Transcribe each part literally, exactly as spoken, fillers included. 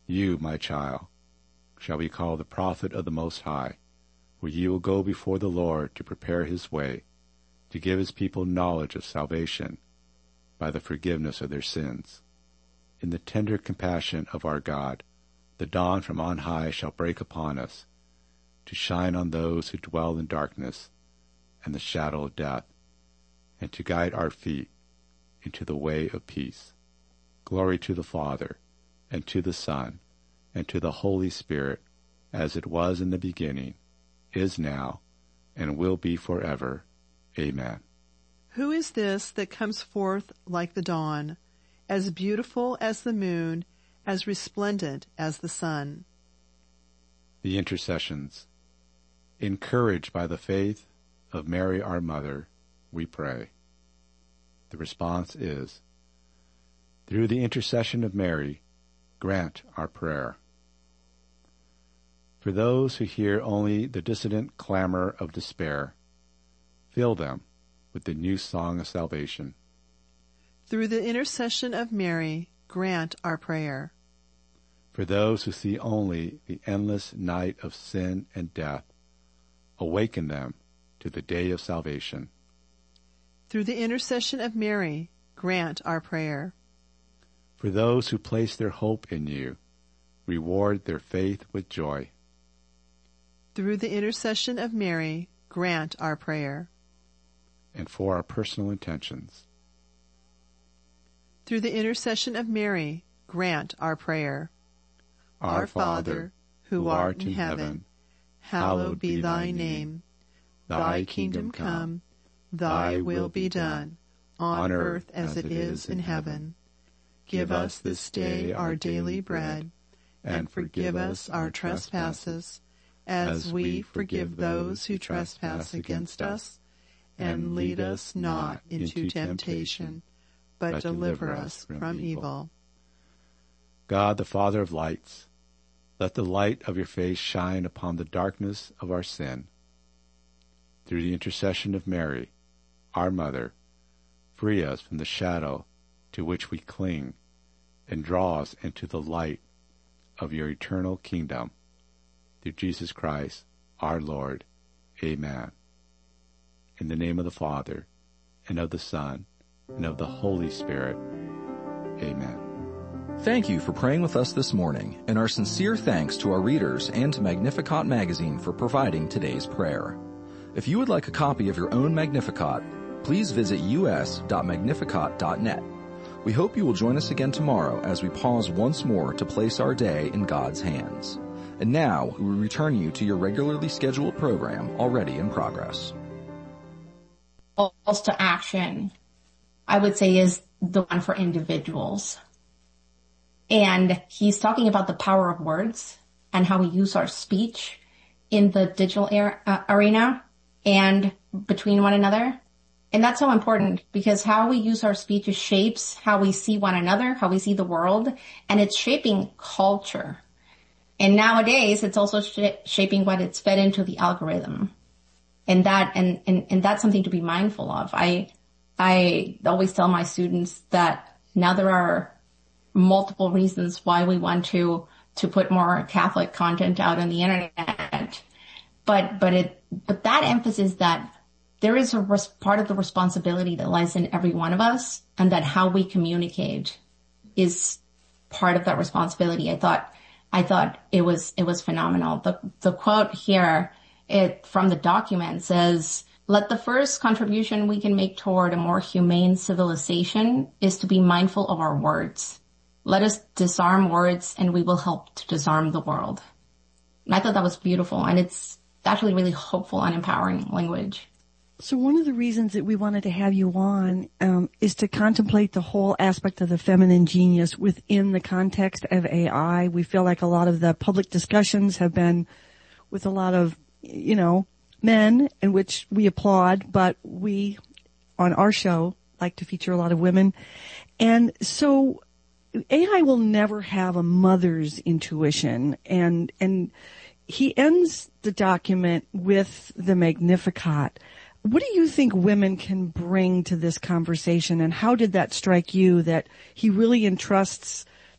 You, my child, shall be called the prophet of the Most High, for you will go before the Lord to prepare his way, to give his people knowledge of salvation by the forgiveness of their sins. In the tender compassion of our God, the dawn from on high shall break upon us, to shine on those who dwell in darkness and the shadow of death, and to guide our feet into the way of peace. Glory to the Father, and to the Son, and to the Holy Spirit, as it was in the beginning, is now, and will be forever. Amen. Who is this that comes forth like the dawn, as beautiful as the moon, as resplendent as the sun? The Intercessions. Encouraged by the faith of Mary our Mother, we pray. The response is, through the intercession of Mary, grant our prayer. For those who hear only the dissonant clamor of despair, fill them with the new song of salvation. Through the intercession of Mary, grant our prayer. For those who see only the endless night of sin and death, awaken them to the day of salvation. Through the intercession of Mary, grant our prayer. For those who place their hope in you, reward their faith with joy. Through the intercession of Mary, grant our prayer. And for our personal intentions. Through the intercession of Mary, grant our prayer. Our, our Father, who art in heaven, hallowed be thy name. Thy kingdom come, thy will be done, on earth as it is in heaven. Give us this day our daily bread, and forgive us our trespasses, as we forgive those who trespass against us. And lead us not into temptation, but deliver us from evil. God, the Father of lights, let the light of your face shine upon the darkness of our sin. Through the intercession of Mary, our Mother, free us from the shadow to which we cling, and draw us into the light of your eternal kingdom. Through Jesus Christ, our Lord. Amen. In the name of the Father, and of the Son, and of the Holy Spirit. Amen. Thank you for praying with us this morning, and our sincere thanks to our readers and to Magnificat magazine for providing today's prayer. If you would like a copy of your own Magnificat, please visit u s dot magnificat dot net. We hope you will join us again tomorrow as we pause once more to place our day in God's hands. And now we return you to your regularly scheduled program already in progress. Calls to action, I would say, is the one for individuals. And he's talking about the power of words and how we use our speech in the digital era, uh, arena and between one another. And that's so important because how we use our speech shapes how we see one another, how we see the world, and it's shaping culture. And nowadays, it's also sh- shaping what it's fed into the algorithm. And that, and, and, and that's something to be mindful of. I, I always tell my students that now there are multiple reasons why we want to, to put more Catholic content out on the internet. But, but it, but that emphasis that there is a res- part of the responsibility that lies in every one of us, and that how we communicate is part of that responsibility. I thought, I thought it was, it was phenomenal. The, the quote here, it from the document says, "Let the first contribution we can make toward a more humane civilization is to be mindful of our words. Let us disarm words and we will help to disarm the world." And I thought that was beautiful, and it's actually really hopeful and empowering language. So one of the reasons that we wanted to have you on um, is to contemplate the whole aspect of the feminine genius within the context of A I. We feel like a lot of the public discussions have been with a lot of, you know, men, in which we applaud, but we, on our show, like to feature a lot of women. And so A I will never have a mother's intuition, and and he ends the document with the Magnificat. What do you think women can bring to this conversation, and how did that strike you, that he really entrusts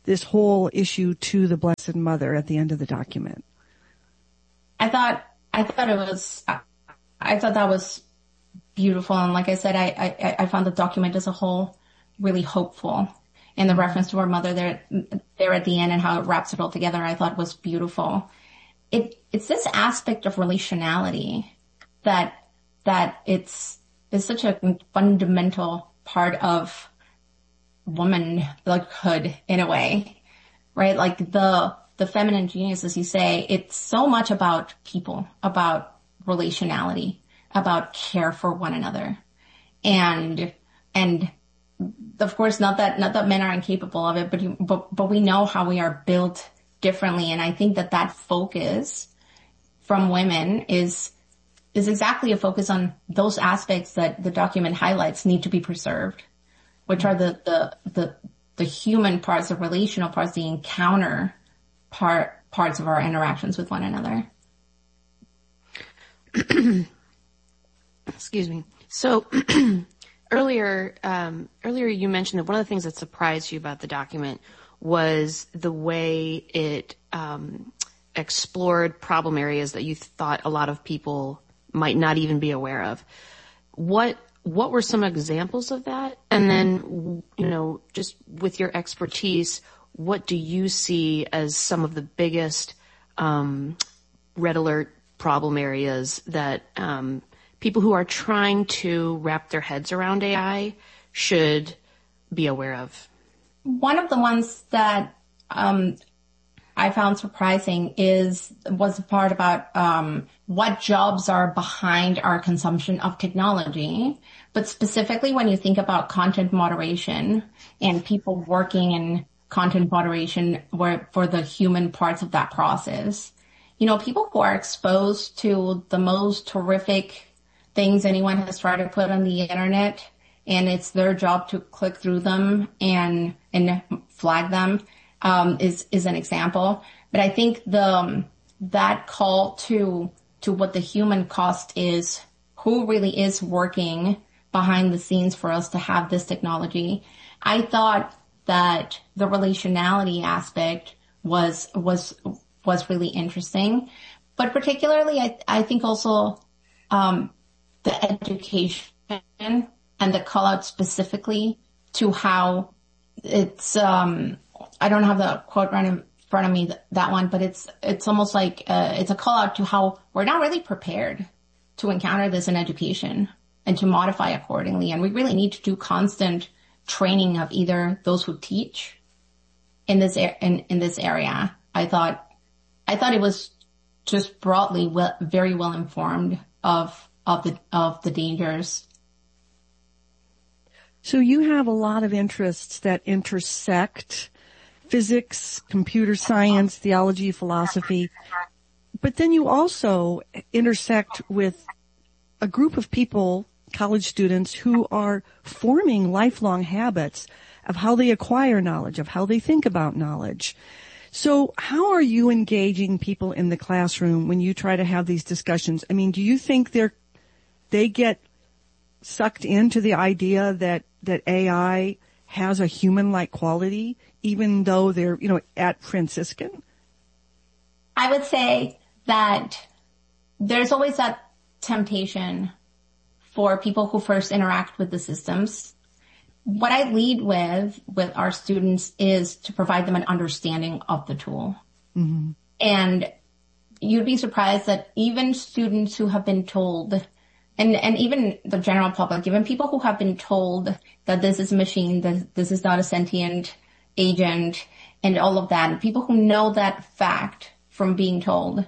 this whole issue to the Blessed Mother at the end of the document? I thought, I thought it was, I thought that was beautiful. And like I said, I, I, I found the document as a whole really hopeful. And the reference to our mother there, there at the end and how it wraps it all together, I thought was beautiful. It, it's this aspect of relationality that, that it's, is such a fundamental part of womanhood in a way, right? Like the, the feminine genius, as you say, it's so much about people, about relationality, about care for one another. And, and of course, not that, not that men are incapable of it, but, you, but, but we know how we are built differently. And I think that that focus from women is, is exactly a focus on those aspects that the document highlights need to be preserved, which are the, the, the, the human parts, the relational parts, the encounter part, parts of our interactions with one another. Excuse me. So earlier, um, earlier you mentioned that one of the things that surprised you about the document was the way it um, explored problem areas that you thought a lot of people might not even be aware of. What what were some examples of that? And then, you know, just with your expertise, what do you see as some of the biggest um, red alert problem areas that um, people who are trying to wrap their heads around A I should be aware of? One of the ones that um, I found surprising is was the part about um, what jobs are behind our consumption of technology, but specifically when you think about content moderation and people working in content moderation where, for the human parts of that process. You know, people who are exposed to the most horrific things anyone has tried to put on the internet, and it's their job to click through them and and flag them, um, is is an example. But I think the um, that call to to what the human cost is, who really is working behind the scenes for us to have this technology. I thought that the relationality aspect was was was really interesting, but particularly I I think also um, the education and the call out specifically to how it's um I don't have the quote right in front of me, that one, but it's it's almost like uh, it's a call out to how we're not really prepared to encounter this in education and to modify accordingly, and we really need to do constant training of either those who teach in this in in this area. I thought I thought it was just broadly well, very well informed of of the of the dangers. So you have a lot of interests that intersect physics, computer science, theology, philosophy, but then you also intersect with a group of people, college students, who are forming lifelong habits of how they acquire knowledge, of how they think about knowledge. So how are you engaging people in the classroom when you try to have these discussions? I mean, do you think they're, they get sucked into the idea that, that A I has a human-like quality, even though they're, you know, at Franciscan? I would say that there's always that temptation for people who first interact with the systems. What I lead with, with our students is to provide them an understanding of the tool. Mm-hmm. And you'd be surprised that even students who have been told, and, and even the general public, even people who have been told that this is a machine, that this is not a sentient agent, and all of that, and people who know that fact from being told,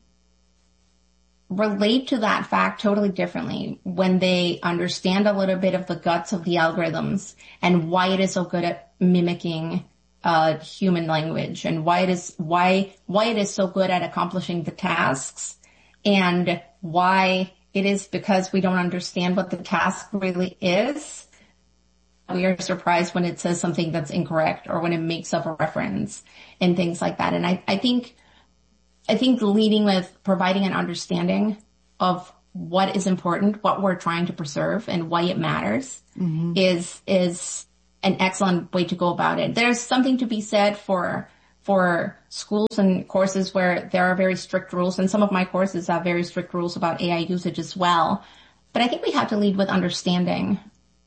relate to that fact totally differently when they understand a little bit of the guts of the algorithms and why it is so good at mimicking uh human language, and why it is why why it is so good at accomplishing the tasks, and why it is because we don't understand what the task really is. We are surprised when it says something that's incorrect or when it makes up a reference and things like that. And I, I think I think leading with providing an understanding of what is important, what we're trying to preserve, and why it matters mm-hmm. is, is, an excellent way to go about it. There's something to be said for for schools and courses where there are very strict rules, and some of my courses have very strict rules about A I usage as well. But I think we have to lead with understanding.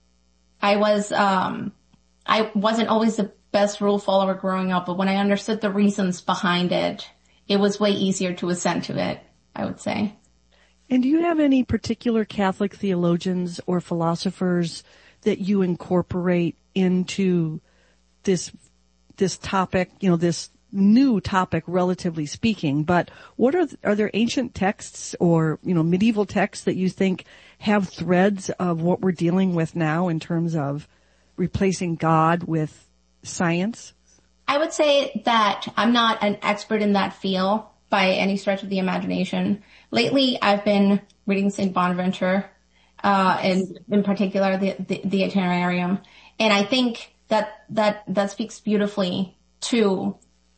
I was, um, I wasn't always the best rule follower growing up, but when I understood the reasons behind it, it was way easier to assent to it, I would say. And do you have any particular Catholic theologians or philosophers that you incorporate into this this topic, you know, this new topic, relatively speaking, but what are, are there ancient texts or, you know, medieval texts that you think have threads of what we're dealing with now in terms of replacing God with science? I would say that I'm not an expert in that field by any stretch of the imagination. Lately, I've been reading Saint Bonaventure, uh, and in particular the, the, the Itinerarium. And I think that, that, that speaks beautifully to,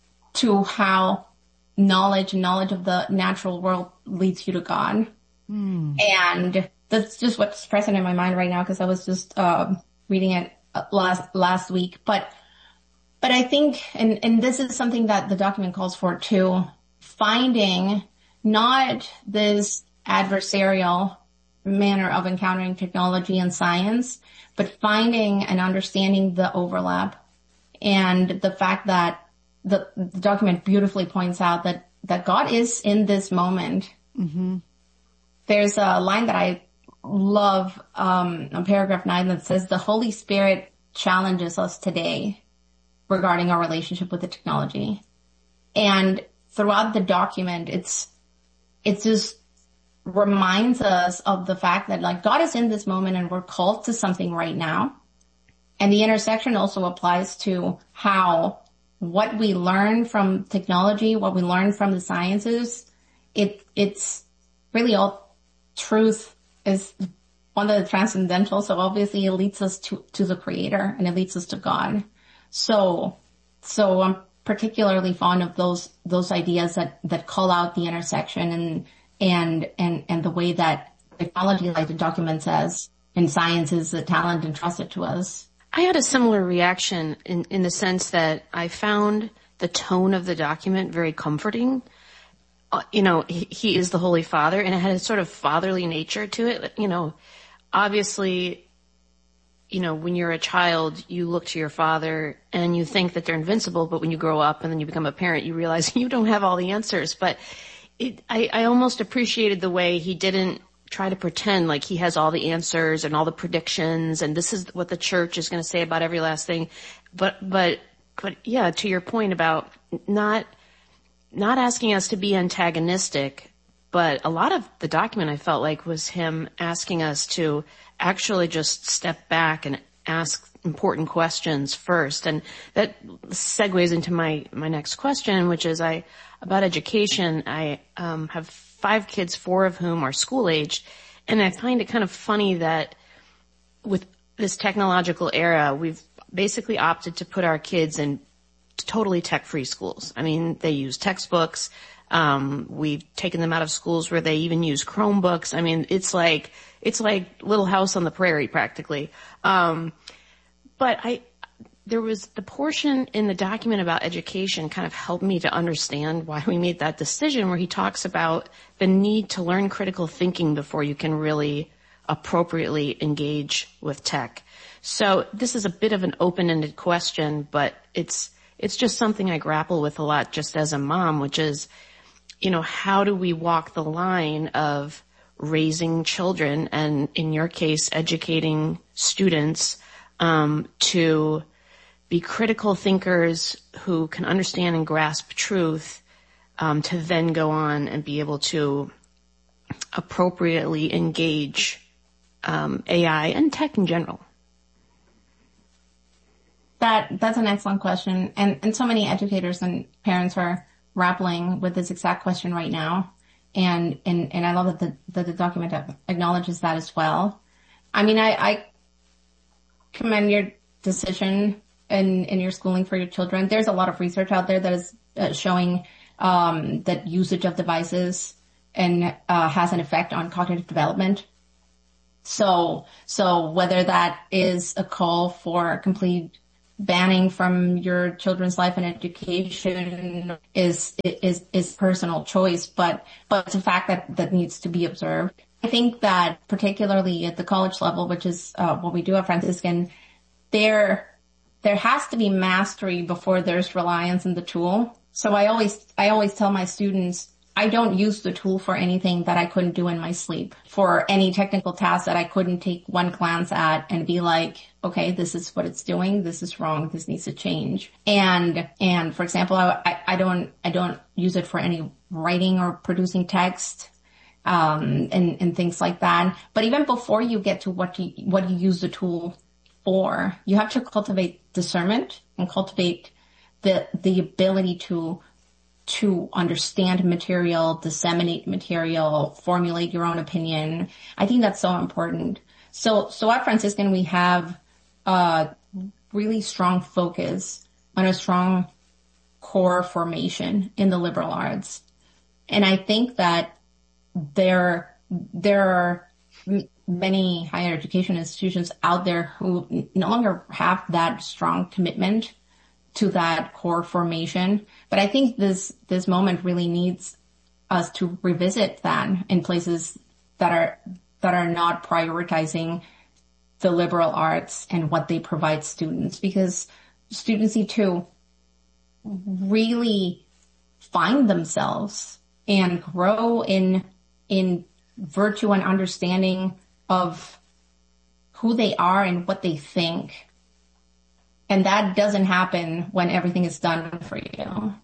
to how knowledge and knowledge of the natural world leads you to God. Mm. And that's just what's present in my mind right now because I was just, uh, reading it last, last week. But, but I think, and, and this is something that the document calls for too, finding not this adversarial manner of encountering technology and science, but finding and understanding the overlap and the fact that the, the document beautifully points out that, that God is in this moment. Mm-hmm. There's a line that I love, um, on paragraph nine that says, the Holy Spirit challenges us today regarding our relationship with the technology. And throughout the document, it's, it just reminds us of the fact that like God is in this moment and we're called to something right now. And the intersection also applies to how what we learn from technology, what we learn from the sciences, it, it's really all truth is one of the transcendental. So obviously it leads us to, to the creator and it leads us to God. So, so I'm particularly fond of those, those ideas that, that call out the intersection and, and, and, and the way that technology, like the document says, and science is the talent entrusted to us. I had a similar reaction in, in the sense that I found the tone of the document very comforting. Uh, you know, he, he is the Holy Father, and it had a sort of fatherly nature to it. You know, obviously, you know, when you're a child, you look to your father and you think that they're invincible, but when you grow up and then you become a parent, you realize you don't have all the answers. But it, I, I almost appreciated the way he didn't try to pretend like he has all the answers and all the predictions and this is what the church is going to say about every last thing. But, but, but yeah, to your point about not, not asking us to be antagonistic, but a lot of the document I felt like was him asking us to actually just step back and ask important questions first. And that segues into my, my next question, which is I, about education. I, um, have five kids, four of whom are school aged. And I find it kind of funny that with this technological era, we've basically opted to put our kids in totally tech-free schools. I mean, they use textbooks. Um, we've taken them out of schools where they even use Chromebooks. I mean, it's like, it's like Little House on the Prairie practically. Um, but I, there was the portion in the document about education kind of helped me to understand why we made that decision where he talks about the need to learn critical thinking before you can really appropriately engage with tech. So this is a bit of an open-ended question, but it's, it's just something I grapple with a lot just as a mom, which is, you know, how do we walk the line of raising children and in your case, educating students, um, to be critical thinkers who can understand and grasp truth, um, to then go on and be able to appropriately engage um, A I and tech in general. That that's an excellent question, and and so many educators and parents are grappling with this exact question right now, and and and I love that the that the document acknowledges that as well. I mean, I, I commend your decision in, in your schooling for your children. There's a lot of research out there that is uh, showing um, that usage of devices and uh, has an effect on cognitive development. So, so whether that is a call for complete banning from your children's life and education is, is, is personal choice, but, but it's a fact that, that needs to be observed. I think that particularly at the college level, which is uh, what we do at Franciscan, there, there has to be mastery before there's reliance in the tool. So I always, I always tell my students, I don't use the tool for anything that I couldn't do in my sleep, for any technical task that I couldn't take one glance at and be like, okay, this is what it's doing. This is wrong. This needs to change. And, and for example, I, I don't, I don't use it for any writing or producing text, um, and, and things like that. But even before you get to what you, what you use the tool for, you have to cultivate discernment and cultivate the, the ability to to understand material, disseminate material, formulate your own opinion. I think that's so important. So, so at Franciscan, we have a really strong focus on a strong core formation in the liberal arts. And I think that there, there are many higher education institutions out there who no longer have that strong commitment to that core formation. But I think this, this moment really needs us to revisit that in places that are, that are not prioritizing the liberal arts and what they provide students, because students need to really find themselves and grow in, in virtue and understanding of who they are and what they think. And that doesn't happen when everything is done for you.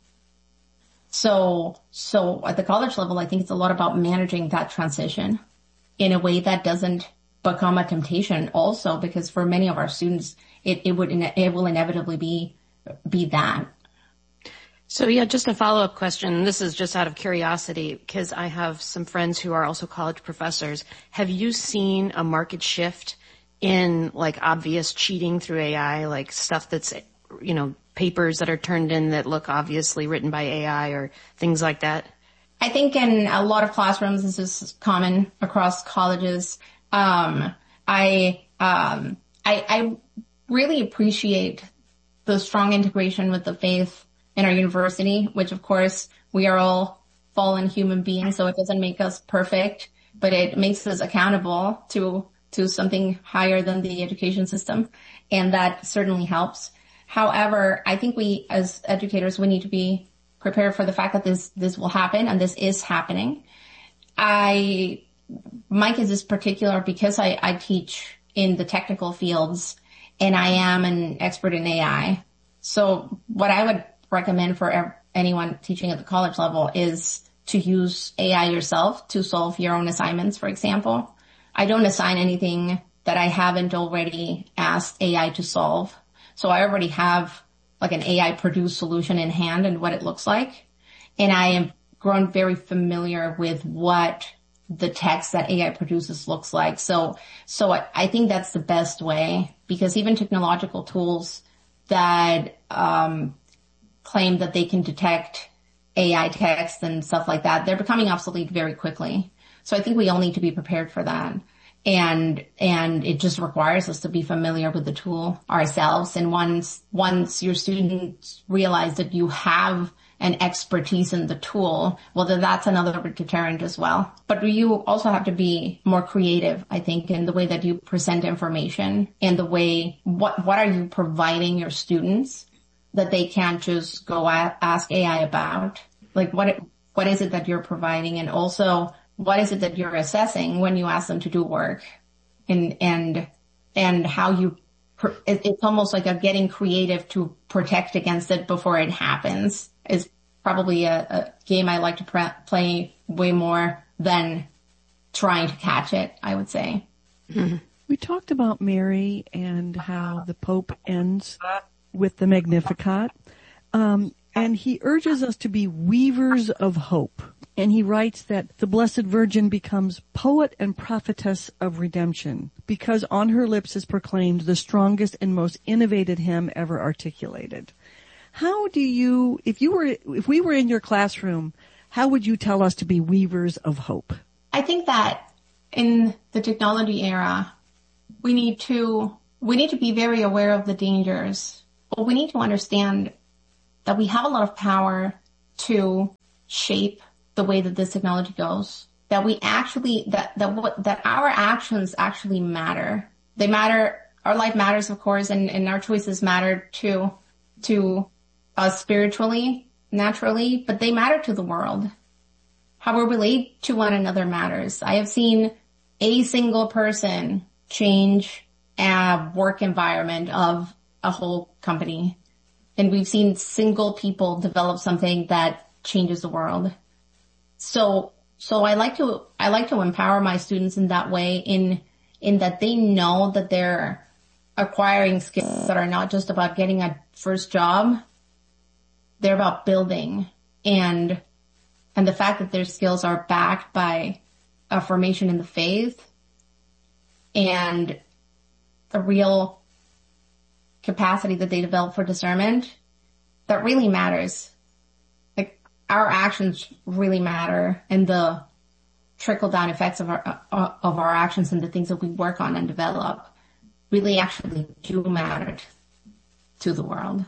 So, so at the college level, I think it's a lot about managing that transition in a way that doesn't become a temptation also, because for many of our students, it, it would, it will inevitably be, be that. So yeah, just a follow-up question. This is just out of curiosity, because I have some friends who are also college professors. Have you seen a market shift in like obvious cheating through A I, like stuff that's, you know, papers that are turned in that look obviously written by A I or things like that? I think in a lot of classrooms, this is common across colleges. Um, I, um, I, I really appreciate the strong integration with the faith in our university, which of course we are all fallen human beings, so it doesn't make us perfect, but it makes us accountable to to something higher than the education system. And that certainly helps. However, I think we as educators, we need to be prepared for the fact that this, this will happen, and this is happening. I, my case is particular because I, I teach in the technical fields and I am an expert in A I. So what I would recommend for anyone teaching at the college level is to use A I yourself to solve your own assignments, for example. I don't assign anything that I haven't already asked A I to solve. So I already have like an A I produced solution in hand and what it looks like. And I am grown very familiar with what the text that A I produces looks like. So, so I, I think that's the best way, because even technological tools that, um, claim that they can detect A I text and stuff like that, they're becoming obsolete very quickly. So I think we all need to be prepared for that. And, and it just requires us to be familiar with the tool ourselves. And once, once your students realize that you have an expertise in the tool, well, then that's another deterrent as well. But you also have to be more creative, I think, in the way that you present information and the way, what, what are you providing your students that they can't just go a- ask A I about? Like what, what is it that you're providing? And also, what is it that you're assessing when you ask them to do work? And, and, and how you, it's almost like a getting creative to protect against it before it happens is probably a, a game I like to pre- play way more than trying to catch it, I would say. Mm-hmm. We talked about Mary and how the Pope ends with the Magnificat. Um, and he urges us to be weavers of hope. And he writes that the Blessed Virgin becomes poet and prophetess of redemption because on her lips is proclaimed the strongest and most innovative hymn ever articulated. How do you, if you were, if we were in your classroom, how would you tell us to be weavers of hope? I think that in the technology era, we need to, we need to be very aware of the dangers, but we need to understand that we have a lot of power to shape the way that this technology goes, that we actually, that, that what, that our actions actually matter. They matter, our life matters, of course, and, and our choices matter to, to us spiritually, naturally, but they matter to the world. How we relate to one another matters. I have seen a single person change a work environment of a whole company. And we've seen single people develop something that changes the world. So, so I like to, I like to empower my students in that way, in, in that they know that they're acquiring skills that are not just about getting a first job. They're about building, and, and the fact that their skills are backed by a formation in the faith and a real capacity that they develop for discernment, that really matters. Like, our actions really matter, and the trickle down effects of our, uh, of our actions and the things that we work on and develop really actually do matter to the world.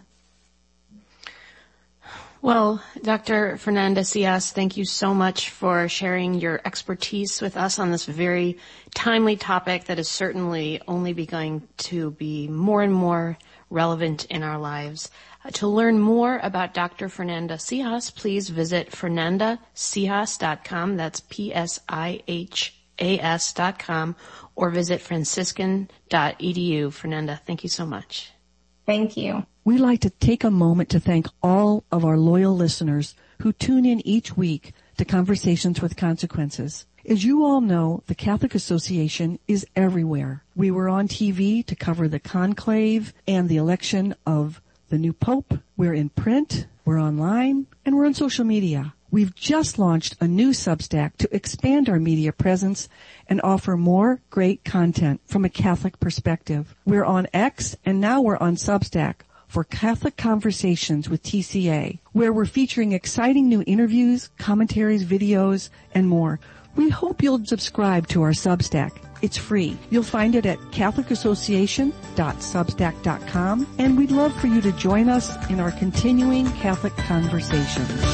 Well, Doctor Fernanda Cias, thank you so much for sharing your expertise with us on this very timely topic that is certainly only going to be more and more relevant in our lives. Uh, to learn more about Doctor Fernanda Cias, please visit fernanda cias dot com. That's P S I H A S dot com, or visit franciscan dot e d u. Fernanda, thank you so much. Thank you. We'd like to take a moment to thank all of our loyal listeners who tune in each week to Conversations with Consequences. As you all know, the Catholic Association is everywhere. We were on T V to cover the conclave and the election of the new Pope. We're in print, we're online, and we're on social media. We've just launched a new Substack to expand our media presence and offer more great content from a Catholic perspective. We're on X, and now we're on Substack for Catholic Conversations with T C A, where we're featuring exciting new interviews, commentaries, videos, and more. We hope you'll subscribe to our Substack. It's free. You'll find it at catholic association dot substack dot com, and we'd love for you to join us in our continuing Catholic conversations.